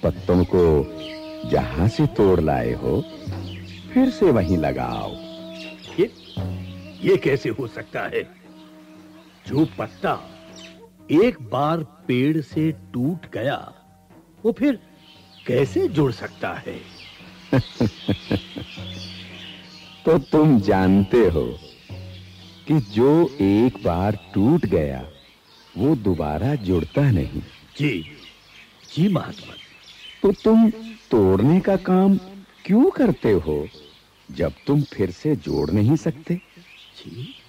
पत्तों को जहां से तोड़ लाए हो फिर से वहीं लगाओ। ये ये कैसे हो सकता है? जो पत्ता एक बार पेड़ से टूट गया वो फिर कैसे जुड़ सकता है? तो तुम जानते हो कि जो एक बार टूट गया वो दोबारा जुड़ता नहीं। जी जी महात्मा। तो तुम तोड़ने का काम क्यों करते हो जब तुम फिर से जोड़ नहीं सकते? जी